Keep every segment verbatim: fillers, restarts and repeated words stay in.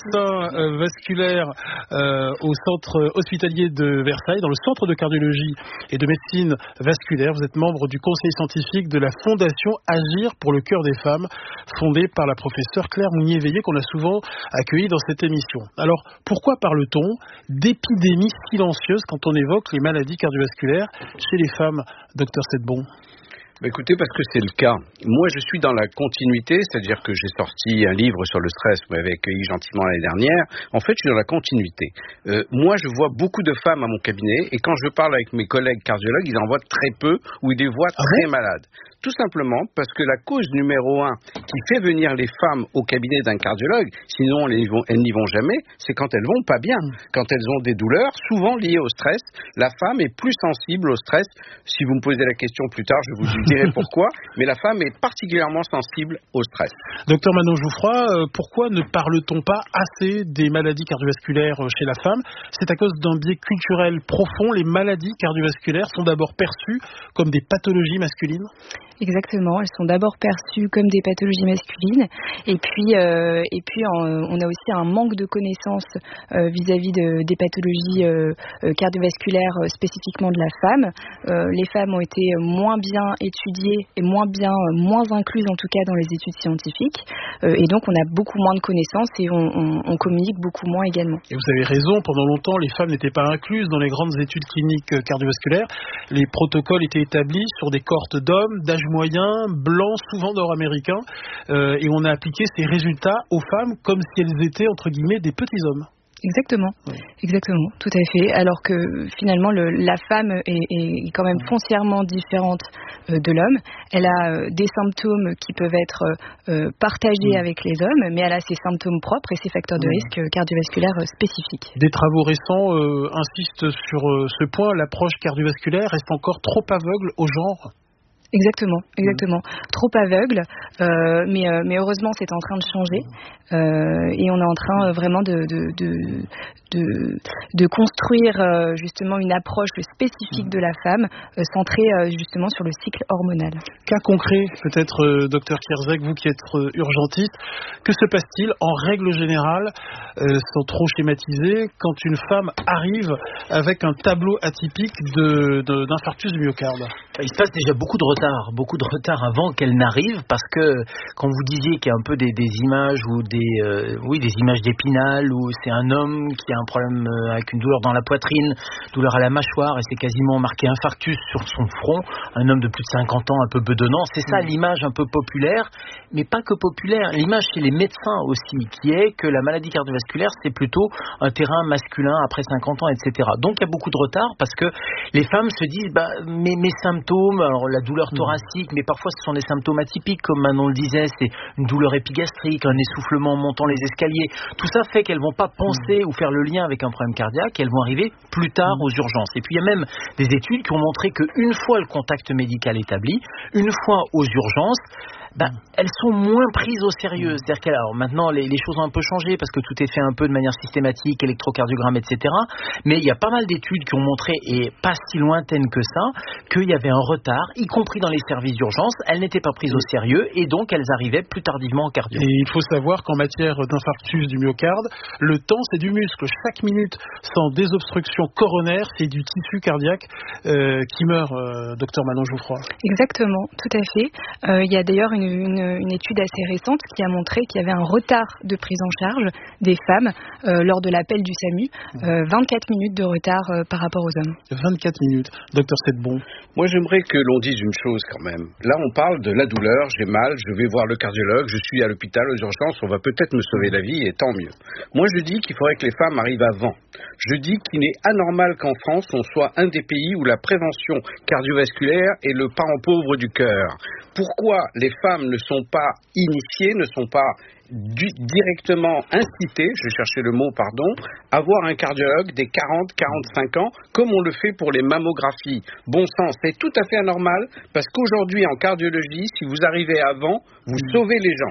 médecin euh, vasculaire euh, au centre hospitalier de Versailles, dans le centre de cardiologie et de médecine vasculaire. Vous êtes membre du conseil scientifique de la fondation Agir pour le cœur des femmes, fondée par la professeure Claire Mounier-Veillé, qu'on a souvent accueillie dans cette émission. Alors, pourquoi parle-t-on d'épidémie silencieuse quand on évoque les maladies cardiovasculaires chez les femmes, docteur Sedbon? Bah écoutez, parce que c'est le cas. Moi, je suis dans la continuité, c'est-à-dire que j'ai sorti un livre sur le stress, vous m'avez accueilli gentiment l'année dernière. En fait, je suis dans la continuité. Euh, moi, je vois beaucoup de femmes à mon cabinet, et quand je parle avec mes collègues cardiologues, ils en voient très peu, ou ils les voient très malades. Tout simplement parce que la cause numéro un qui fait venir les femmes au cabinet d'un cardiologue, sinon elles n'y vont, elles n'y vont jamais, c'est quand elles vont pas bien. Quand elles ont des douleurs, souvent liées au stress, la femme est plus sensible au stress. Si vous me posez la question plus tard, je vous dirai pourquoi, mais la femme est particulièrement sensible au stress. Docteur Manon Jouffroy, euh, pourquoi ne parle-t-on pas assez des maladies cardiovasculaires chez la femme? C'est à cause d'un biais culturel profond. Les maladies cardiovasculaires sont d'abord perçues comme des pathologies masculines. Exactement, elles sont d'abord perçues comme des pathologies masculines, et puis euh, et puis euh, on a aussi un manque de connaissances euh, vis-à-vis de, des pathologies euh, cardiovasculaires euh, spécifiquement de la femme. Euh, les femmes ont été moins bien étudiées et moins bien euh, moins incluses en tout cas dans les études scientifiques, euh, et donc on a beaucoup moins de connaissances et on, on, on communique beaucoup moins également. Et vous avez raison, pendant longtemps les femmes n'étaient pas incluses dans les grandes études cliniques cardiovasculaires. Les protocoles étaient établis sur des cohortes d'hommes d'âge moyen, blancs, souvent nord-américains, euh, et on a appliqué ces résultats aux femmes comme si elles étaient, entre guillemets, des petits hommes. Exactement, oui. Exactement, tout à fait. Alors que finalement, le, la femme est, est quand même foncièrement différente euh, de l'homme. Elle a euh, des symptômes qui peuvent être euh, partagés oui. avec les hommes, mais elle a ses symptômes propres et ses facteurs de oui. risque cardiovasculaires euh, spécifiques. Des travaux récents euh, insistent sur euh, ce point. L'approche cardiovasculaire reste encore trop aveugle au genre. Exactement, exactement. Mmh. Trop aveugle, euh, mais, euh, mais heureusement c'est en train de changer euh, et on est en train euh, vraiment de, de, de, de, de construire euh, justement une approche spécifique de la femme euh, centrée euh, justement sur le cycle hormonal. Cas concret, peut-être, euh, docteur Kierzek, vous qui êtes euh, urgentiste, que se passe-t-il en règle générale, euh, sans trop schématiser, quand une femme arrive avec un tableau atypique de, de, d'infarctus du myocarde? Il se passe déjà beaucoup de retard, beaucoup de retard avant qu'elle n'arrive, parce que quand vous disiez qu'il y a un peu des, des images ou des, euh, oui, des images d'épinal où c'est un homme qui a un problème euh, avec une douleur dans la poitrine, douleur à la mâchoire, et c'est quasiment marqué infarctus sur son front, un homme de plus de cinquante ans, un peu bedonnant, c'est ça mmh. l'image un peu populaire, mais pas que populaire, l'image chez les médecins aussi, qui est que la maladie cardiovasculaire c'est plutôt un terrain masculin après cinquante ans, et cetera. Donc il y a beaucoup de retard parce que les femmes se disent, bah, mes, mes symptômes, alors la douleur thoracique, mais parfois ce sont des symptômes atypiques, comme Manon le disait, c'est une douleur épigastrique, un essoufflement en montant les escaliers. Tout ça fait qu'elles vont pas penser mmh. ou faire le lien avec un problème cardiaque, elles vont arriver plus tard aux urgences. Et puis il y a même des études qui ont montré qu'une fois le contact médical établi, une fois aux urgences, ben, elles sont moins prises au sérieux. C'est-à-dire que alors, maintenant, les, les choses ont un peu changé parce que tout est fait un peu de manière systématique, électrocardiogramme, et cetera. Mais il y a pas mal d'études qui ont montré, et pas si lointaines que ça, qu'il y avait un retard, y compris dans les services d'urgence. Elles n'étaient pas prises au sérieux et donc elles arrivaient plus tardivement en cardio. Et il faut savoir qu'en matière d'infarctus du myocarde, le temps, c'est du muscle. Chaque minute sans désobstruction coronaire, c'est du tissu cardiaque euh, qui meurt, euh, docteur Manon Jouffroy. Exactement, tout à fait. Euh, il y a d'ailleurs une Une, une étude assez récente qui a montré qu'il y avait un retard de prise en charge des femmes euh, lors de l'appel du SAMU, euh, vingt-quatre minutes de retard euh, par rapport aux hommes. vingt-quatre minutes, docteur Sedbon. Moi j'aimerais que l'on dise une chose quand même. Là on parle de la douleur, j'ai mal, je vais voir le cardiologue, je suis à l'hôpital aux urgences, on va peut-être me sauver la vie et tant mieux. Moi je dis qu'il faudrait que les femmes arrivent avant. Je dis qu'il est anormal qu'en France on soit un des pays où la prévention cardiovasculaire est le parent pauvre du cœur. Pourquoi les femmes ne sont pas initiées, ne sont pas du, directement incitées, je cherchais le mot, pardon, à voir un cardiologue dès quarante à quarante-cinq ans, comme on le fait pour les mammographies. Bon sang, c'est tout à fait anormal, parce qu'aujourd'hui, en cardiologie, si vous arrivez avant, vous sauvez les gens.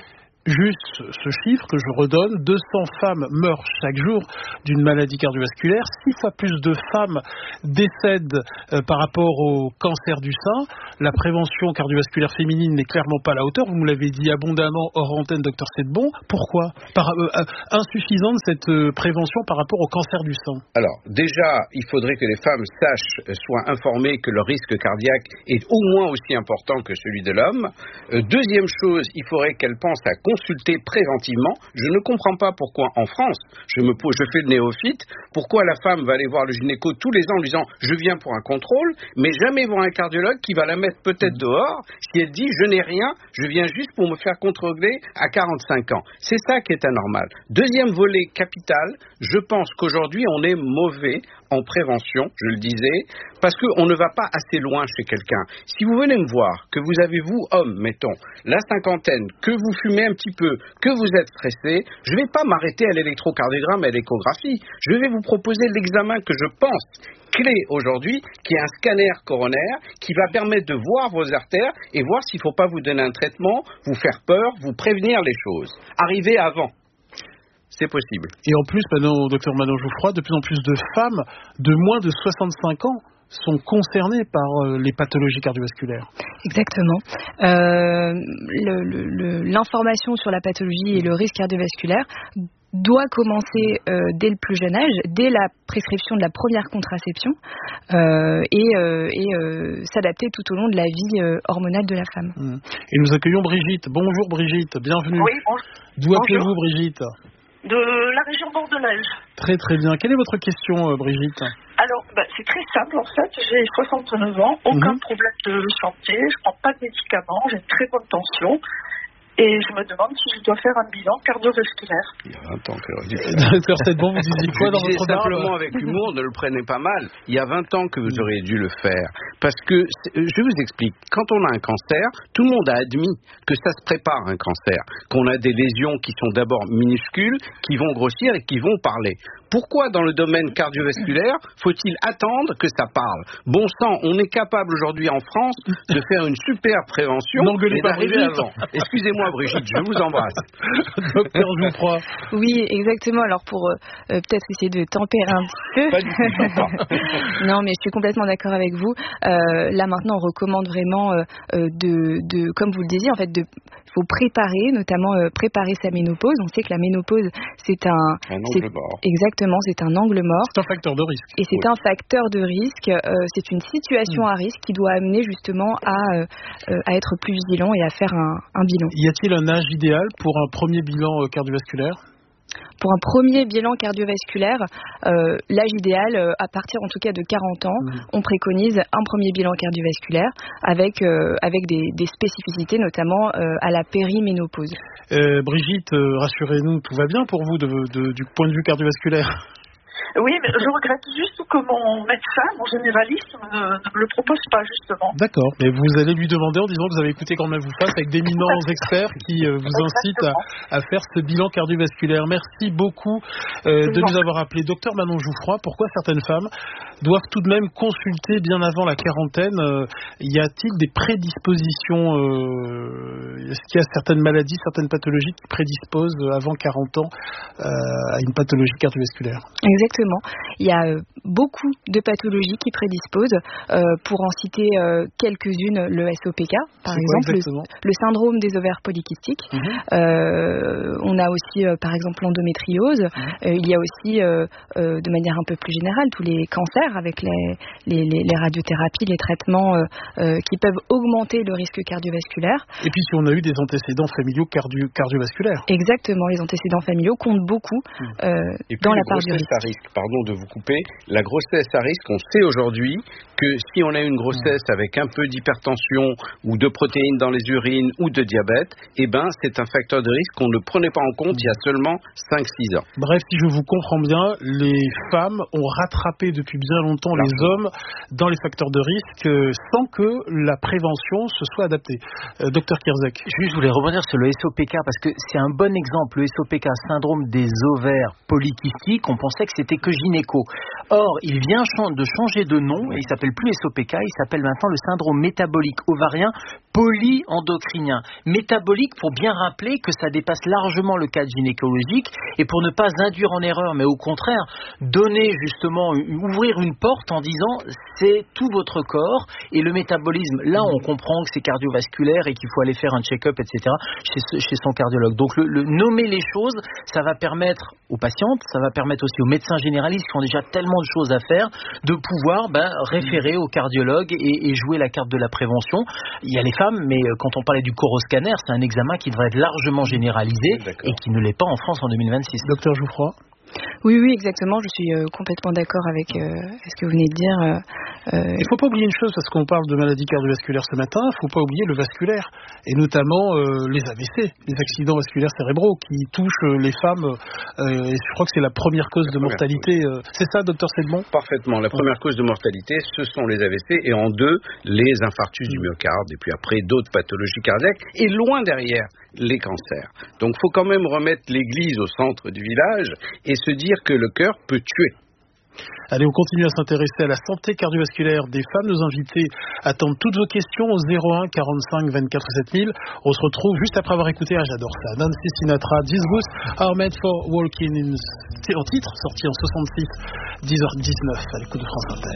juste ce chiffre que je redonne, deux cents femmes meurent chaque jour d'une maladie cardiovasculaire, six fois plus de femmes décèdent euh, par rapport au cancer du sein. La prévention cardiovasculaire féminine n'est clairement pas à la hauteur, vous me l'avez dit abondamment hors antenne, docteur Sedbon. Pourquoi par, euh, insuffisante cette euh, prévention par rapport au cancer du sein? Alors, déjà, il faudrait que les femmes sachent, euh, soient informées que leur risque cardiaque est au moins aussi important que celui de l'homme. Euh, deuxième chose, il faudrait qu'elles pensent à consulter préventivement. Je ne comprends pas pourquoi en France, je, me, je fais le néophyte, pourquoi la femme va aller voir le gynéco tous les ans en lui disant je viens pour un contrôle, mais jamais voir un cardiologue qui va la mettre peut-être dehors si elle dit je n'ai rien, je viens juste pour me faire contrôler à quarante-cinq ans. C'est ça qui est anormal. Deuxième volet capital, je pense qu'aujourd'hui on est mauvais en prévention, je le disais, parce qu'on ne va pas assez loin chez quelqu'un. Si vous venez me voir, que vous avez, vous, homme, mettons, la cinquantaine, que vous fumez un petit peu, que vous êtes stressé, je ne vais pas m'arrêter à l'électrocardiogramme et à l'échographie. Je vais vous proposer l'examen que je pense clé aujourd'hui, qui est un scanner coronaire, qui va permettre de voir vos artères et voir s'il ne faut pas vous donner un traitement, vous faire peur, vous prévenir les choses. Arriver avant. C'est possible. Et en plus, maintenant, docteur Manon Jouffroy, de plus en plus de femmes de moins de soixante-cinq ans sont concernées par les pathologies cardiovasculaires. Exactement. Euh, le, le, l'information sur la pathologie et le risque cardiovasculaire doit commencer euh, dès le plus jeune âge, dès la prescription de la première contraception euh, et, euh, et euh, s'adapter tout au long de la vie euh, hormonale de la femme. Mmh. Et nous accueillons Brigitte. Bonjour Brigitte, bienvenue. Oui, bonjour. D'où appelez-vous Brigitte? De la région bordelaise. Très très bien. Quelle est votre question euh, Brigitte? Alors, bah, c'est très simple en fait. J'ai soixante-neuf ans, aucun mmh. problème de santé, je prends pas de médicaments, j'ai une très bonne tension. Et je me demande si je dois faire un bilan cardiovasculaire. Il y a vingt ans que j'aurais dû faire. Docteur Sedbon, vous disiez quoi dans votre barbe? Simplement avec humour, ne le prenez pas mal. Il y a vingt ans que vous auriez dû le faire. Parce que, je vous explique, quand on a un cancer, tout le monde a admis que ça se prépare un cancer. Qu'on a des lésions qui sont d'abord minuscules, qui vont grossir et qui vont parler. Pourquoi dans le domaine cardiovasculaire faut-il attendre que ça parle? Bon sang, on est capable aujourd'hui en France de faire une super prévention et d'arriver avant. Excusez-moi Brigitte, je vous embrasse. Docteur Jouffroy. Oui, exactement. Alors pour euh, peut-être essayer de tempérer un petit peu. Pas du tout. Non, mais je suis complètement d'accord avec vous. Euh, là maintenant, on recommande vraiment euh, de, de, comme vous le disiez, en fait, de faut préparer, notamment euh, préparer sa ménopause. On sait que la ménopause, c'est un, un angle c'est, mort. Exactement, c'est un angle mort. C'est un facteur de risque. Et c'est oui. un facteur de risque. Euh, c'est une situation mmh. à risque qui doit amener justement à, euh, à être plus vigilant et à faire un, un bilan. Y a-t-il un âge idéal pour un premier bilan cardiovasculaire? Pour un premier bilan cardiovasculaire, euh, l'âge idéal, euh, à partir en tout cas de quarante ans, mmh. on préconise un premier bilan cardiovasculaire avec, euh, avec des, des spécificités, notamment euh, à la périménopause. Euh, Brigitte, euh, rassurez-nous, tout va bien pour vous de, de, du point de vue cardiovasculaire? Oui, mais je regrette juste que mon médecin, mon généraliste, ne, ne me le propose pas, justement. D'accord, mais vous allez lui demander en disant que vous avez écouté quand même vous face avec d'éminents experts qui euh, vous incitent à, à faire ce bilan cardiovasculaire. Merci beaucoup euh, de nous avoir appelés. Docteur Manon Jouffroy, pourquoi certaines femmes doivent tout de même consulter bien avant la quarantaine? euh, Y a-t-il des prédispositions euh, Est-ce qu'il y a certaines maladies, certaines pathologies qui prédisposent avant quarante ans euh, à une pathologie cardiovasculaire? Exactement. Il y a euh, beaucoup de pathologies qui prédisposent. Euh, pour en citer euh, quelques-unes, le S O P K, par C'est exemple, le, le syndrome des ovaires polykystiques. Mmh. Euh, on a aussi, euh, par exemple, l'endométriose. Mmh. Euh, il y a aussi, euh, euh, de manière un peu plus générale, tous les cancers avec les, les, les, les radiothérapies, les traitements euh, euh, qui peuvent augmenter le risque cardiovasculaire. Et puis, si on a eu des antécédents familiaux cardio- cardiovasculaires. Exactement, les antécédents familiaux comptent beaucoup euh, Et puis, dans la part du risque. À risque. Pardon de vous couper. La grossesse à risque, on sait aujourd'hui que si on a une grossesse avec un peu d'hypertension ou de protéines dans les urines ou de diabète, eh ben, c'est un facteur de risque qu'on ne prenait pas en compte il y a seulement cinq six ans. Bref, si je vous comprends bien, les femmes ont rattrapé depuis bien longtemps Là. les hommes dans les facteurs de risque euh, sans que la prévention se soit adaptée. Euh, Docteur Kierzek. Juste, je voulais rebondir sur le S O P K parce que c'est un bon exemple. Le S O P K, syndrome des ovaires polykystiques, on pensait que c'était que gynéco. Or, il vient de changer de nom, et il s'appelle plus S O P K, il s'appelle maintenant le syndrome métabolique ovarien polyendocrinien. Métabolique pour bien rappeler que ça dépasse largement le cadre gynécologique, et pour ne pas induire en erreur, mais au contraire, donner justement, ouvrir une porte en disant c'est tout votre corps, et le métabolisme, là on comprend que c'est cardiovasculaire et qu'il faut aller faire un check-up, et cetera, chez, chez son cardiologue. Donc le, le nommer les choses, ça va permettre aux patientes, ça va permettre aussi aux médecins généralistes qui ont déjà tellement de choses à faire, de pouvoir ben, référer au cardiologue et, et jouer la carte de la prévention. Il y a les femmes, mais quand on parlait du coroscanner, c'est un examen qui devrait être largement généralisé et qui ne l'est pas en France en deux mille vingt-six. Docteur Jouffroy. Oui, oui, exactement. Je suis euh, complètement d'accord avec euh, ce que vous venez de dire. Euh, Il ne faut pas oublier une chose, parce qu'on parle de maladies cardiovasculaires ce matin, il ne faut pas oublier le vasculaire, et notamment euh, les A V C, les accidents vasculaires cérébraux, qui touchent les femmes, euh, et je crois que c'est la première cause la de première mortalité. Cause. C'est ça, docteur Sedbon ? Parfaitement. La première cause de mortalité, ce sont les A V C, et en deux, les infarctus du myocarde, et puis après d'autres pathologies cardiaques, et loin derrière, les cancers. Donc il faut quand même remettre l'église au centre du village, et se dire que le cœur peut tuer. Allez, on continue à s'intéresser à la santé cardiovasculaire des femmes. Nos invités attendent toutes vos questions au zéro un quarante-cinq vingt-quatre sept mille. On se retrouve juste après avoir écouté, ah j'adore ça, Nancy Sinatra, These Boots Are Made for Walking in, en titre, sorti en soixante-six, dix heures dix-neuf à l'écoute de France Inter.